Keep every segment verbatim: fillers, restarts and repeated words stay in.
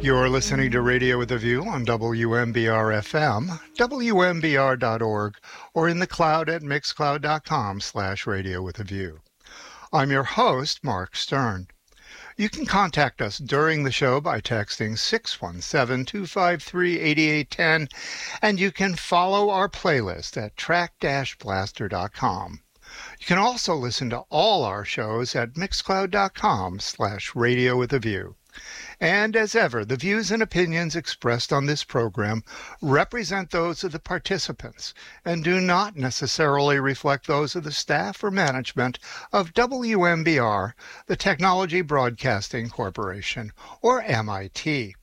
You're listening to Radio with a View on W M B R F M, W M B R dot org, or in the cloud at mixcloud.com slash radio with a view. I'm your host, Mark Stern. You can contact us during the show by texting six one seven, two five three, eight eight one zero, and you can follow our playlist at track dash blaster dot com. You can also listen to all our shows at mixcloud.com slash radio with a view. And as ever, the views and opinions expressed on this program represent those of the participants and do not necessarily reflect those of the staff or management of W M B R, the Technology Broadcasting Corporation, or M I T.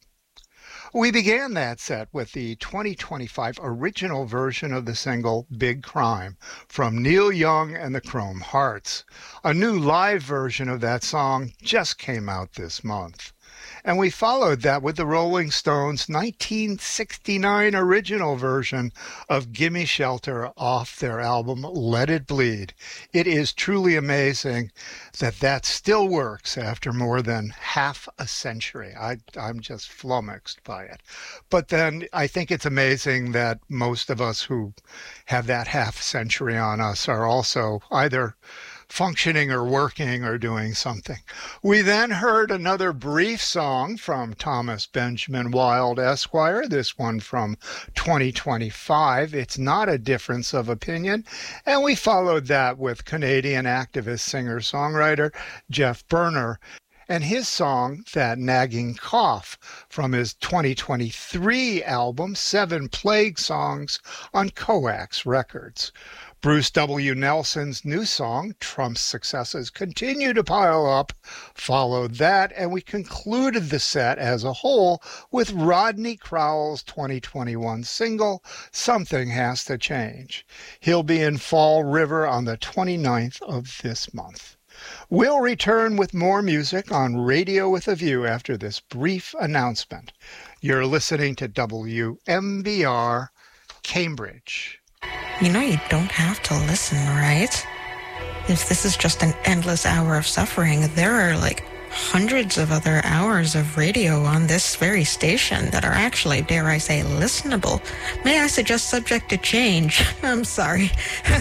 We began that set with the twenty twenty-five original version of the single Big Crime from Neil Young and the Chrome Hearts. A new live version of that song just came out this month. And we followed that with the Rolling Stones' nineteen sixty-nine original version of Gimme Shelter off their album Let It Bleed. It is truly amazing that that still works after more than half a century. I, I'm just flummoxed by it. But then I think it's amazing that most of us who have that half century on us are also either functioning or working or doing something. We then heard another brief song from Thomas Benjamin Wild, Esquire, this one from twenty twenty-five. It's Not a Difference of Opinion. And we followed that with Canadian activist singer-songwriter Jeff Berner and his song, That Nagging Cough, from his twenty twenty-three album, Seven Plague Songs on Coax Records. Bruce W. Nelson's new song, Trump's Successes Continue to Pile Up, followed that, and we concluded the set as a whole with Rodney Crowell's twenty twenty-one single, Something Has to Change. He'll be in Fall River on the twenty-ninth of this month. We'll return with more music on Radio with a View after this brief announcement. You're listening to W M B R Cambridge. You know you don't have to listen, right? If this is just an endless hour of suffering, there are like hundreds of other hours of radio on this very station that are actually, dare I say, listenable. May I suggest subject to change? I'm sorry.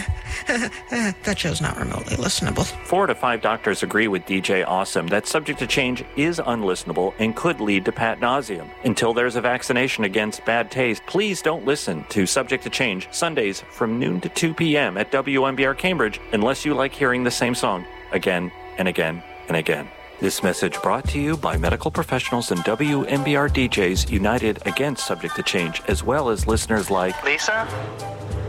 That show's not remotely listenable. Four to five doctors agree with D J Awesome that Subject to Change is unlistenable and could lead to pat nauseum. Until there's a vaccination against bad taste, please don't listen to Subject to Change Sundays from noon to two p.m. at W M B R Cambridge unless you like hearing the same song again and again and again. This message brought to you by medical professionals and W M B R D Js united against Subject to Change, as well as listeners like Lisa?